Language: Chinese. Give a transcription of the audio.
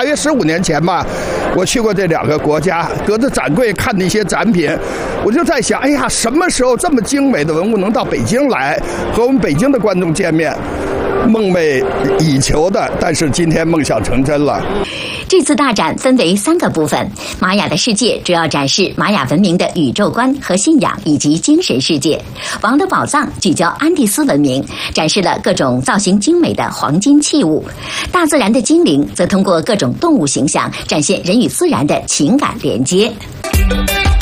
约15年前吧，我去过这2个国家，隔着展柜看那些展品，我就在想，哎呀，什么时候这么精美的文物能到北京来，和我们北京的观众见面？梦寐以求的，但是今天梦想成真了。 这次大展分为3个部分，玛雅的世界主要展示玛雅文明的宇宙观和信仰以及精神世界。王的宝藏聚焦安第斯文明，展示了各种造型精美的黄金器物。大自然的精灵则通过各种动物形象展现人与自然的情感连接。